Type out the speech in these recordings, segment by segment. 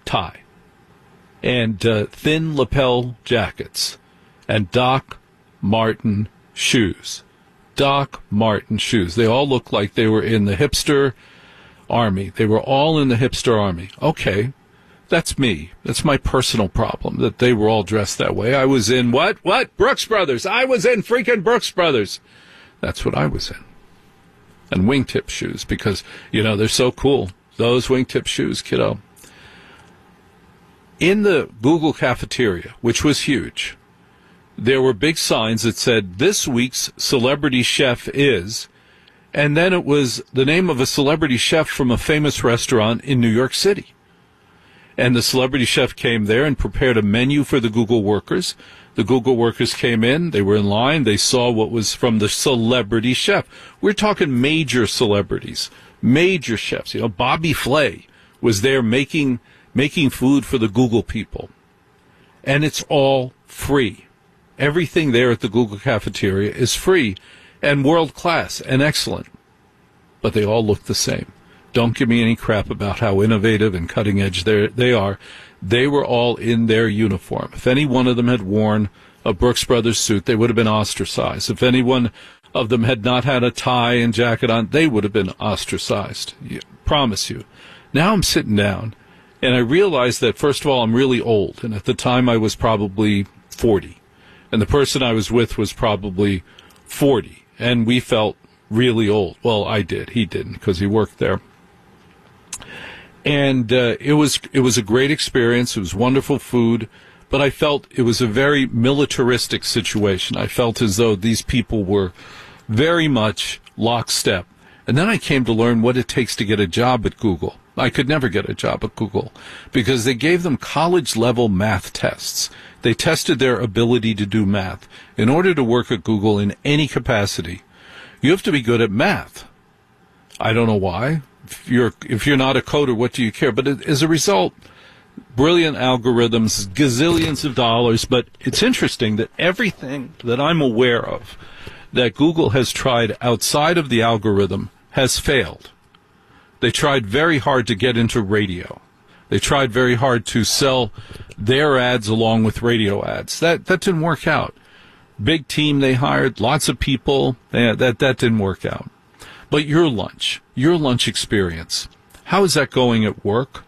tie and thin lapel jackets and Doc Marten shoes. Doc Marten shoes. They all look like they were in the hipster army. They were all in the hipster army. Okay, that's me. That's my personal problem, that they were all dressed that way. I was in what? Brooks Brothers. I was in freaking Brooks Brothers. That's what I was in. And wingtip shoes, because, they're so cool. Those wingtip shoes, kiddo. In the Google cafeteria, which was huge, there were big signs that said, this week's celebrity chef is, and then it was the name of a celebrity chef from a famous restaurant in New York City. And the celebrity chef came there and prepared a menu for the Google workers. The Google workers came in, they were in line, they saw what was from the celebrity chef. We're talking major celebrities, major chefs. Bobby Flay was there making food for the Google people. And it's all free. Everything there at the Google cafeteria is free and world-class and excellent. But they all look the same. Don't give me any crap about how innovative and cutting-edge they are. They were all in their uniform. If any one of them had worn a Brooks Brothers suit, they would have been ostracized. If any one of them had not had a tie and jacket on, they would have been ostracized. Promise you. Now I'm sitting down, and I realized that, first of all, I'm really old. And at the time, I was probably 40. And the person I was with was probably 40. And we felt really old. Well, I did. He didn't, because he worked there. And it was a great experience. It was wonderful food. But I felt it was a very militaristic situation. I felt as though these people were very much lockstep. And then I came to learn what it takes to get a job at Google. I could never get a job at Google because they gave them college-level math tests. They tested their ability to do math. In order to work at Google in any capacity, you have to be good at math. I don't know why. If you're not a coder, what do you care? But as a result, brilliant algorithms, gazillions of dollars. But it's interesting that everything that I'm aware of that Google has tried outside of the algorithm has failed. They tried very hard to get into radio. They tried very hard to sell their ads along with radio ads. That didn't work out. Big team they hired, lots of people. That didn't work out. But your lunch experience, how is that going at work?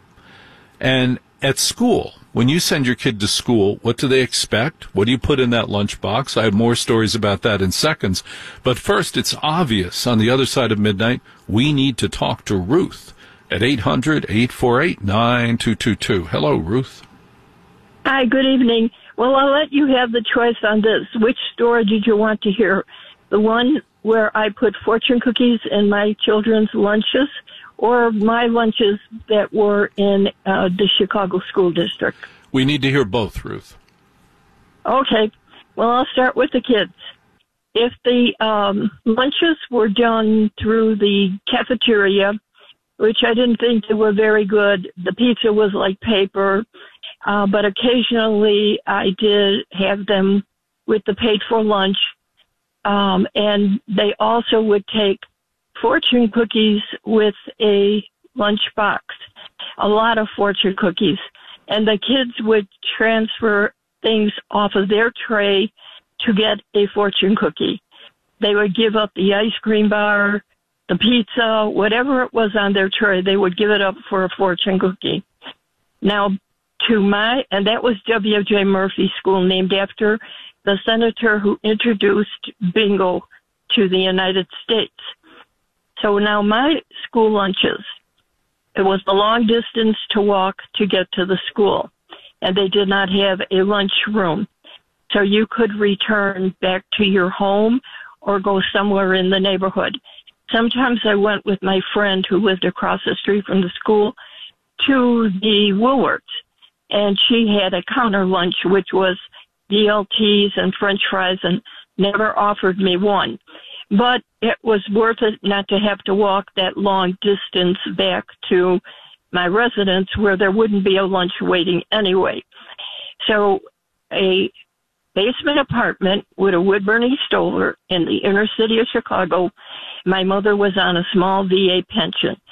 And at school, when you send your kid to school, what do they expect? What do you put in that lunchbox? I have more stories about that in seconds. But first, it's obvious on the other side of midnight, we need to talk to Ruth at 800-848-9222. Hello, Ruth. Hi, good evening. Well, I'll let you have the choice on this. Which story did you want to hear? The one where I put fortune cookies in my children's lunches, or my lunches that were in the Chicago School District? We need to hear both, Ruth. Okay. Well, I'll start with the kids. If the lunches were done through the cafeteria, which I didn't think they were very good, the pizza was like paper, but occasionally I did have them with the paid-for lunch, and they also would take fortune cookies with a lunch box, a lot of fortune cookies. And the kids would transfer things off of their tray to get a fortune cookie. They would give up the ice cream bar, the pizza, whatever it was on their tray, they would give it up for a fortune cookie. Now, and that was W.J. Murphy School, named after the senator who introduced bingo to the United States. So now my school lunches, it was a long distance to walk to get to the school, and they did not have a lunch room. So you could return back to your home or go somewhere in the neighborhood. Sometimes I went with my friend who lived across the street from the school to the Woolworths, and she had a counter lunch, which was BLTs and French fries, and never offered me one. But it was worth it not to have to walk that long distance back to my residence where there wouldn't be a lunch waiting anyway. So a basement apartment with a wood-burning stove in the inner city of Chicago. My mother was on a small VA pension.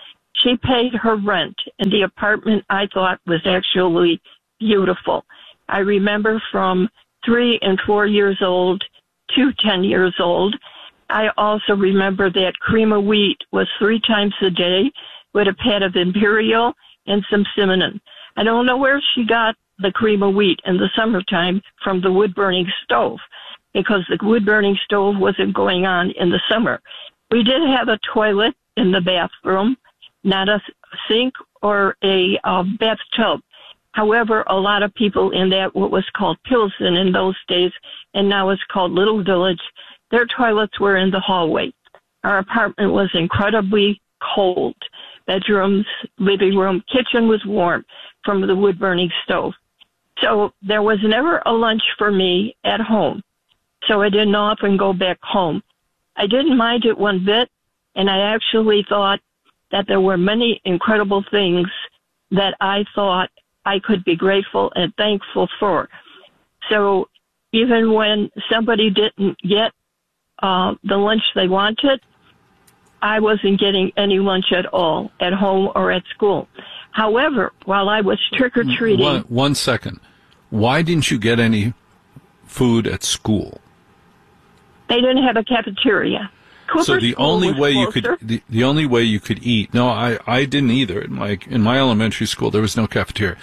she paid her rent, and the apartment I thought was actually beautiful. I remember from 3 and 4 years old to 10 years old. I also remember that cream of wheat was 3 times a day with a pat of Imperial and some cinnamon. I don't know where she got the cream of wheat in the summertime from the wood-burning stove, because the wood-burning stove wasn't going on in the summer. We did have a toilet in the bathroom, not a sink or a bathtub. However, a lot of people in that, what was called Pilsen in those days, and now it's called Little Village, their toilets were in the hallway. Our apartment was incredibly cold. Bedrooms, living room, kitchen was warm from the wood-burning stove. So there was never a lunch for me at home. So I didn't often go back home. I didn't mind it one bit, and I actually thought that there were many incredible things that I thought I could be grateful and thankful for. So even when somebody didn't get the lunch they wanted, I wasn't getting any lunch at all, at home or at school. However, while I was trick-or-treating... One second. Why didn't you get any food at school? They didn't have a cafeteria. So the only way you could the only way you could eat. No, I didn't either. In my elementary school, there was no cafeteria.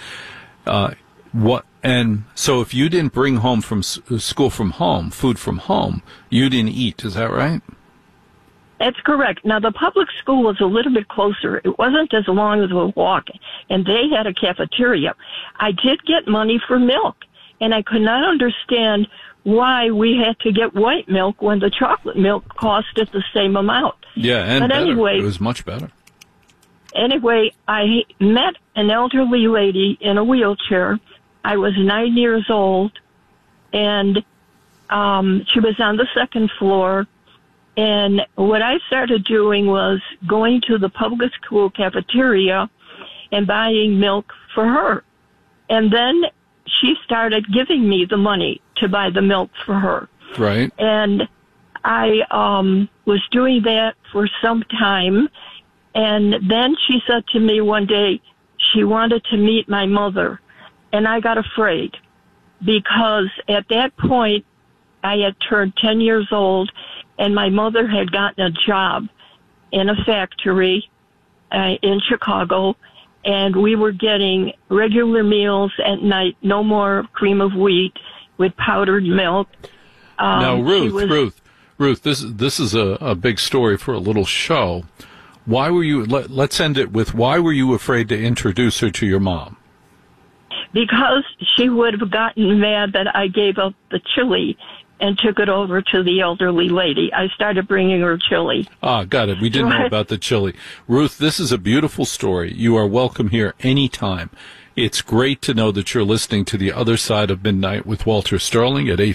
And so if you didn't bring home from school from home, food from home, you didn't eat. Is that right? That's correct. Now, the public school was a little bit closer. It wasn't as long as a walk, and they had a cafeteria. I did get money for milk, and I could not understand why we had to get white milk when the chocolate milk costed the same amount. Yeah, and but better. Anyway, it was much better. Anyway, I met an elderly lady in a wheelchair. I was 9 years old, and she was on the second floor. And what I started doing was going to the public school cafeteria and buying milk for her. And then she started giving me the money to buy the milk for her. Right. And I was doing that for some time. And then she said to me one day she wanted to meet my mother. And I got afraid because at that point I had turned 10 years old, and my mother had gotten a job in a factory in Chicago, and we were getting regular meals at night, no more cream of wheat with powdered milk. Now, Ruth, this is a big story for a little show. Why were you? Let's end it with why were you afraid to introduce her to your mom? Because she would have gotten mad that I gave up the chili and took it over to the elderly lady. I started bringing her chili. Ah, got it. We didn't know about the chili. Ruth, this is a beautiful story. You are welcome here anytime. It's great to know that you're listening to The Other Side of Midnight with Walter Sterling at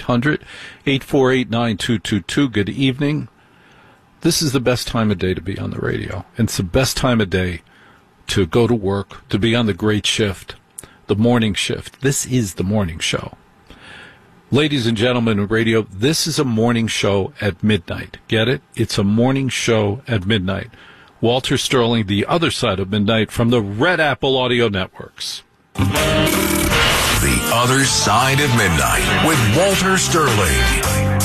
800-848-9222. Good evening. This is the best time of day to be on the radio. And it's the best time of day to go to work, to be on the great shift, the morning shift. This is the morning show. Ladies and gentlemen of radio, this is a morning show at midnight. Get it? It's a morning show at midnight. Walter Sterling, The Other Side of Midnight from the Red Apple Audio Networks. The Other Side of Midnight with Walter Sterling.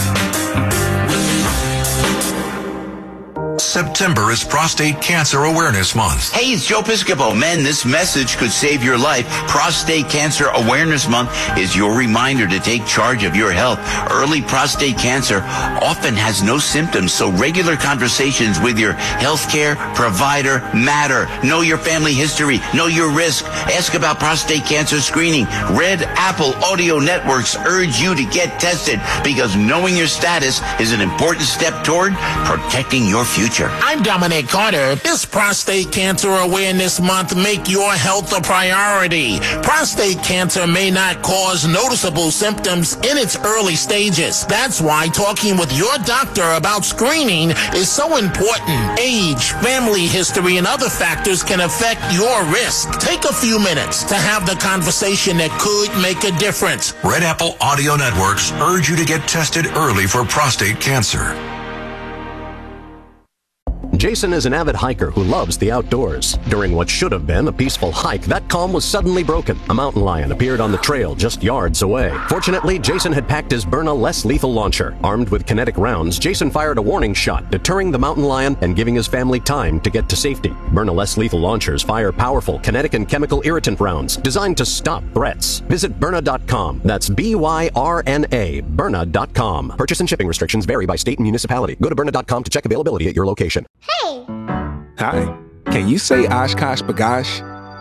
September is Prostate Cancer Awareness Month. Hey, it's Joe Piscopo. Men, this message could save your life. Prostate Cancer Awareness Month is your reminder to take charge of your health. Early prostate cancer often has no symptoms, so regular conversations with your healthcare provider matter. Know your family history. Know your risk. Ask about prostate cancer screening. Red Apple Audio Networks urge you to get tested because knowing your status is an important step toward protecting your future. I'm Dominic Carter. This Prostate Cancer Awareness Month, make your health a priority. Prostate cancer may not cause noticeable symptoms in its early stages. That's why talking with your doctor about screening is so important. Age, family history, and other factors can affect your risk. Take a few minutes to have the conversation that could make a difference. Red Apple Audio Networks urge you to get tested early for prostate cancer. Jason is an avid hiker who loves the outdoors. During what should have been a peaceful hike, that calm was suddenly broken. A mountain lion appeared on the trail just yards away. Fortunately, Jason had packed his Byrna less lethal launcher. Armed with kinetic rounds, Jason fired a warning shot, deterring the mountain lion and giving his family time to get to safety. Byrna less lethal launchers fire powerful kinetic and chemical irritant rounds designed to stop threats. Visit Byrna.com. That's B-Y-R-N-A, Byrna.com. Purchase and shipping restrictions vary by state and municipality. Go to Byrna.com to check availability at your location. Hey! Hi. Can you say Oshkosh B'gosh?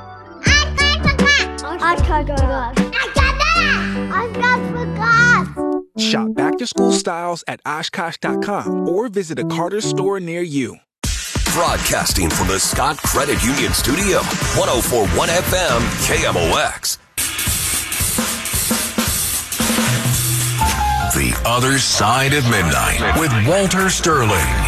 Oshkosh B'gosh. Oshkosh B'gosh. Shop back-to-school styles at Oshkosh.com or visit a Carter store near you. Broadcasting from the Scott Credit Union Studio, 104.1 FM, KMOX. The Other Side of Midnight with Walter Sterling.